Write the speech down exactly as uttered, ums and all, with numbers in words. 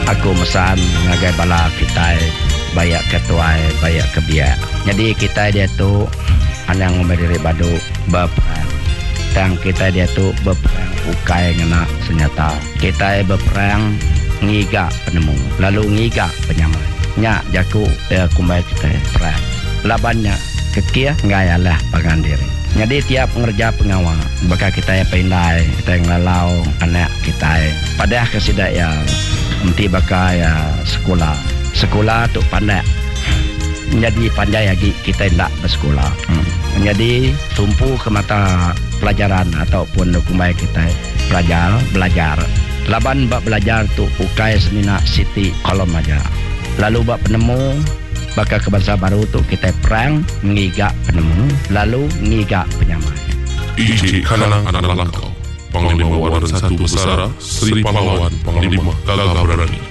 aku mesan ngagai bala kita bayak ketua bayak kebiak. Jadi kita dia tu anang berdiri badu berperang. Dan kita dia tu berperang ukai ngena senjata. Kita berperang ngiga penemu, lalu ngiga penyamai. Nya jaku eh, kumbai kita perang. Labannya kekia ngayalah pangan diri. Jadi tiap pengerja pengawal bakal kita ya pindai, kita yang lalau anak kita. Padahal kesidak ya mesti bakal ya sekolah. Sekolah tu pandai. Jadi pandai lagi kita tidak bersekolah. Hmm. Jadi tumpu ke mata pelajaran ataupun kumbai kita belajar belajar. Laban bak belajar tu ukai semina siti kolom aja. Lalu bak penemu bakal ke bangsa baru tu kita perang ngigak penemu lalu ngigak penyamai. Iji Kanang anak langkau Panglima Waran satu Besara Sri Pahlawan Panglima Gagah Berani.